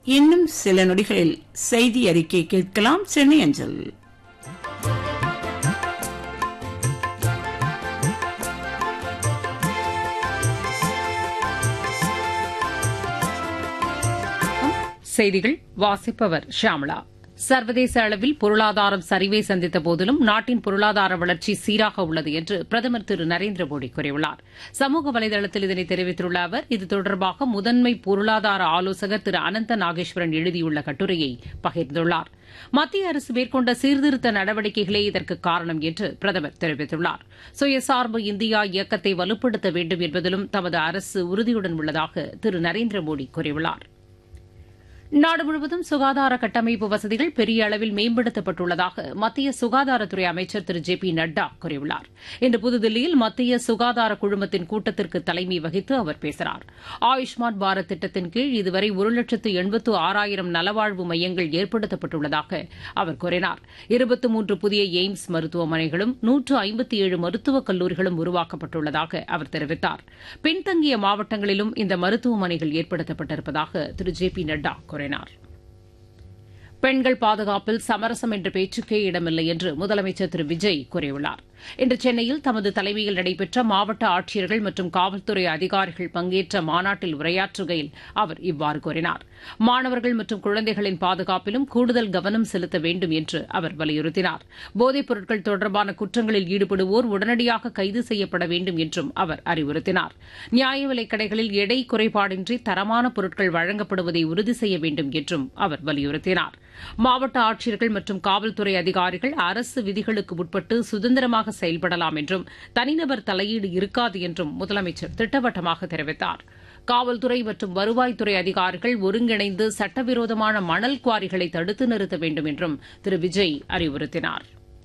இன்னும் சில நொடிகளில் செய்தி அறிக்கை கேட்கலாம். சென்னை அஞ்சல். செய்திகள் வாசிப்பவர் ஷியாமளா. சர்வதேச அளவில் பொருளாதாரம் சரிவை சந்தித்த போதிலும் நாட்டின் பொருளாதார வளர்ச்சி சீராக உள்ளது என்று பிரதமர் திரு நரேந்திர மோடி கூறியுள்ளார். சமூக வலைதளத்தில் இதனை தெரிவித்துள்ள அவர், இது தொடர்பாக முதன்மை பொருளாதார ஆலோசகர் திரு அனந்த நாகேஸ்வரன் எழுதியுள்ள கட்டுரையை பகிர்ந்துள்ளார். மத்திய அரசு மேற்கொண்ட சீர்திருத்த நடவடிக்கைகளே இதற்கு காரணம் என்று பிரதமர் தெரிவித்துள்ளார். சுயசார்பு இந்தியா இயக்கத்தை வலுப்படுத்த வேண்டும் என்பதிலும் தமது அரசு உறுதியுடன் உள்ளதாக திரு நரேந்திர மோடி கூறியுள்ளார். நாடு முழுவதும் சுகாதார கட்டமைப்பு வசதிகள் பெரிய அளவில் மேம்படுத்தப்பட்டுள்ளதாக மத்திய சுகாதாரத்துறை அமைச்சர் திரு ஜே பி நட்டா கூறியுள்ளார். இன்று புதுதில்லியில் மத்திய சுகாதார குழுமத்தின் கூட்டத்திற்கு தலைமை வகித்து அவர் பேசினார். ஆயுஷ்மான் பாரத் திட்டத்தின் கீழ் இதுவரை 1,86,000 நலவாழ்வு மையங்கள் ஏற்படுத்தப்பட்டுள்ளதாக அவர் கூறினார். 23 புதிய எய்ம்ஸ் மருத்துவமனைகளும் 157 மருத்துவக் கல்லூரிகளும் உருவாக்கப்பட்டுள்ளதாக அவர் தெரிவித்தார். பின்தங்கிய மாவட்டங்களிலும் இந்த மருத்துவமனைகள் ஏற்படுத்தப்பட்டிருப்பதாக திரு ஜே பி நட்டா கூறினார். பெண்கள் பாதுகாப்பில் சமரசம் என்ற பேச்சுக்கே இடமில்லை என்று முதலமைச்சர் திரு விஜய் கூறியுள்ளார். இன்று சென்னையில் தமது தலைமையில் நடைபெற்ற மாவட்ட ஆட்சியர்கள் மற்றும் காவல்துறை அதிகாரிகள் பங்கேற்ற மாநாட்டில் உரையாற்றுகையில் அவர் இவ்வாறு கூறினார். மாணவர்கள் மற்றும் குழந்தைகளின் பாதுகாப்பிலும் கூடுதல் கவனம் செலுத்த வேண்டும் என்று அவர் வலியுறுத்தினார். போதைப் பொருட்கள் தொடர்பான குற்றங்களில் ஈடுபடுவோர் உடனடியாக கைது செய்யப்பட வேண்டும் என்றும் அவர் அறிவுறுத்தினார். நியாய விலைக் கடைகளில் எடை குறைபாடின்றி தரமான பொருட்கள் வழங்கப்படுவதை உறுதி செய்ய வேண்டும் என்றும் அவர் வலியுறுத்தினார். மாவட்ட ஆட்சியர்கள் மற்றும் காவல்துறை அதிகாரிகள் அரசு விதிகளுக்கு உட்பட்டு சுதந்திரமாக செயல்படலாம் என்றும் தனிநபர் தலையீடு இருக்காது என்றும் முதலமைச்சர் திட்டவட்டமாக தெரிவித்தார். காவல்துறை மற்றும் வருவாய்த்துறை அதிகாரிகள் ஒருங்கிணைந்து சட்டவிரோதமான மணல் குவாரிகளை தடுத்து நிறுத்த வேண்டும் என்றும் திரு விஜய் அறிவுறுத்தினார்.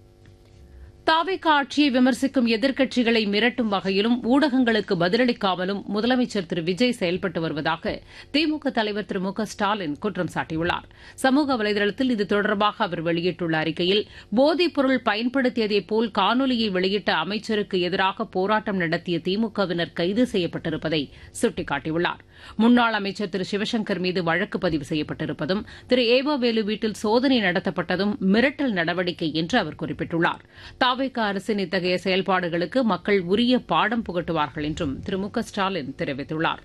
தாவேகா ஆட்சியை விமர்சிக்கும் எதிர்க்கட்சிகளை மிரட்டும் வகையிலும் ஊடகங்களுக்கு பதிலளிக்காமலும் முதலமைச்சர் திரு விஜய் செயல்பட்டு வருவதாக திமுக தலைவர் திரு மு க ஸ்டாலின் குற்றம் சாட்டியுள்ளார். சமூக வலைதளத்தில் இது தொடர்பாக அவர் வெளியிட்டுள்ள அறிக்கையில், போதைப் பொருள் பயன்படுத்தியதைப் போல் காணொலியை வெளியிட்ட அமைச்சருக்கு எதிராக போராட்டம் நடத்திய திமுகவினர் கைது செய்யப்பட்டிருப்பதை சுட்டிக்காட்டியுள்ளார். முன்னாள் அமைச்சர் திரு சிவசங்கர் மீது வழக்கு பதிவு செய்யப்பட்டிருப்பதும், திரு ஏவவேலு வீட்டில் சோதனை நடத்தப்பட்டதும் மிரட்டல் நடவடிக்கை என்று அவர் குறிப்பிட்டுள்ளார். தாவேகா அரசின் இத்தகைய செயல்பாடுகளுக்கு மக்கள் உரிய பாடம் புகட்டுவார்கள் என்றும் திரு மு க ஸ்டாலின் தெரிவித்துள்ளார்.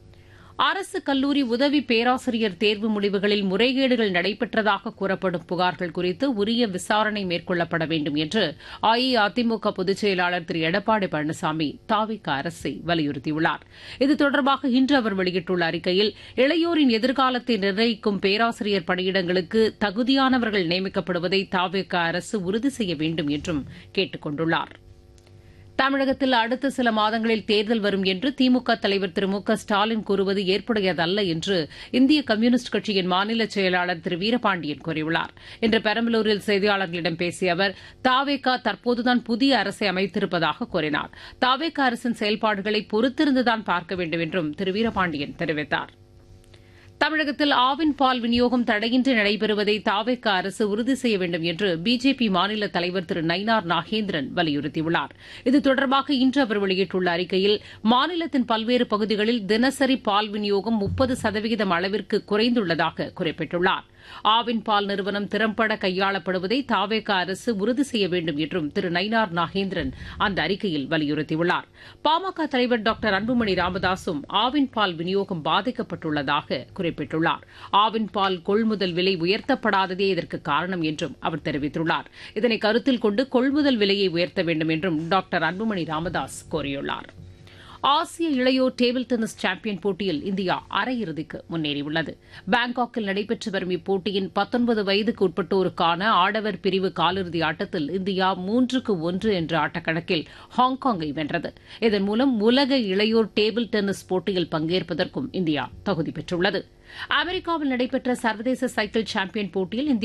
அரசு கல்லூரி உதவி பேராசிரியர் தேர்வு முடிவுகளில் முறைகேடுகள் நடைபெற்றதாக கூறப்படும் புகார்கள் குறித்து உரிய விசாரணை மேற்கொள்ளப்பட வேண்டும் என்று அஇஅதிமுக பொதுச் செயலாளர் திரு எடப்பாடி பழனிசாமி தாவேகா அரசை வலியுறுத்தியுள்ளார். இது தொடர்பாக இன்று அவர் வெளியிட்டுள்ள அறிக்கையில், இளையோரின் எதிர்காலத்தை நிர்ணயிக்கும் பேராசிரியர் பணியிடங்களுக்கு தகுதியானவர்கள் நியமிக்கப்படுவதை தாவேகா அரசு உறுதி செய்ய வேண்டும் என்றும் கேட்டுக் கொண்டுள்ளார். தமிழகத்தில் அடுத்த சில மாதங்களில் தேர்தல் வரும் என்று திமுக தலைவர் திரு மு க ஸ்டாலின் கூறுவது ஏற்புடையதல்ல என்று இந்திய கம்யூனிஸ்ட் கட்சியின் மாநில செயலாளர் திரு வீரபாண்டியன் கூறியுள்ளார். இன்று பெரம்பலூரில் செய்தியாளர்களிடம் பேசிய அவர், தாவேகா தற்போதுதான் புதிய அரசை அமைத்திருப்பதாக கூறினார். தாவேகா அரசின் செயல்பாடுகளை பொறுத்திருந்துதான் பார்க்க வேண்டும் என்றும் திரு வீரபாண்டியன் தெரிவித்தார். தமிழகத்தில் ஆவின் பால் விநியோகம் தடையின்றி நடைபெறுவதை தாவேகா அரசு உறுதி செய்ய வேண்டும் என்று பிஜேபி மாநில தலைவர் திரு நயினார் நாகேந்திரன் வலியுறுத்தியுள்ளார். இது தொடர்பாக இன்று அவர் வெளியிட்டுள்ள அறிக்கையில், மாநிலத்தின் பல்வேறு பகுதிகளில் தினசரி பால் விநியோகம் 30% அளவிற்கு குறைந்துள்ளதாக குறிப்பிட்டுள்ளார். ஆவின் பால் நிறுவனம் திறம்பட கையாளப்படுவதை தாவேகா அரசு உறுதி செய்ய வேண்டும் என்றும் திரு நயினார் நாகேந்திரன் அந்த அறிக்கையில் வலியுறுத்தியுள்ளார். பாமக தலைவர் டாக்டர் அன்புமணி ராமதாசும் ஆவின் பால் விநியோகம் பாதிக்கப்பட்டுள்ளதாக குறிப்பிட்டுள்ளார். ஆவின் பால் கொள்முதல் விலை உயர்த்தப்படாததே இதற்கு காரணம் என்றும் அவர் தெரிவித்துள்ளார். இதனை கருத்தில் கொண்டு கொள்முதல் விலையை உயர்த்த வேண்டும் என்றும் டாக்டர் அன்புமணி ராமதாஸ் கோரியுள்ளார். ஆசிய இளையோர் டேபிள் டென்னிஸ் சாம்பியன் போட்டியில் இந்தியா அரையிறுதிக்கு முன்னேறியுள்ளது. பாங்காக்கில் நடைபெற்று வரும் இப்போட்டியின் 19 வயதுக்கு உட்பட்டோருக்கான ஆடவர் பிரிவு காலிறுதி ஆட்டத்தில் இந்தியா 3-1 என்ற ஆட்டக்கணக்கில் ஹாங்காங்கை வென்றது. இதன் மூலம் உலக இளையோர் டேபிள் டென்னிஸ் போட்டியில் பங்கேற்பதற்கும் இந்தியா தகுதி பெற்றுள்ளது. அமெரிக்காவில் நடைபெற்ற சர்வதேச சைக்கிள் சாம்பியன் போட்டியில் இந்தியா